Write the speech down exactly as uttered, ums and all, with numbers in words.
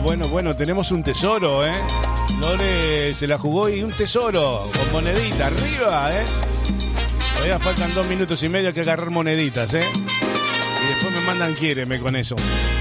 bueno, bueno, tenemos un tesoro, ¿eh? Lore se la jugó y un tesoro con monedita arriba, ¿eh? Todavía faltan dos minutos y medio que agarrar moneditas, ¿eh? Y después me mandan quiéreme con eso.